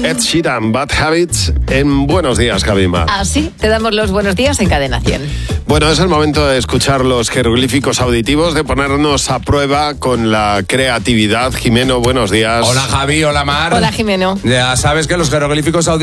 Ed Sheeran, Bad Habits, en Buenos Días, Javima. Así te damos los buenos días en Cadena 100. Bueno, es el momento de escuchar los jeroglíficos auditivos, de ponernos a prueba con la creatividad. Jimeno, buenos días. Hola, Javi, hola, Mar. Hola, Jimeno. Ya sabes que los jeroglíficos auditivos